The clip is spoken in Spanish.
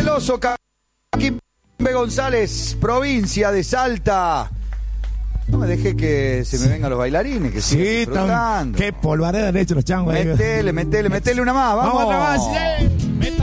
Meloso, Quimbe González, provincia de Salta. No me deje que se me vengan los bailarines, que siguen disfrutando. Qué polvareda han hecho los changos. Metele una más, vamos. Vamos otra más,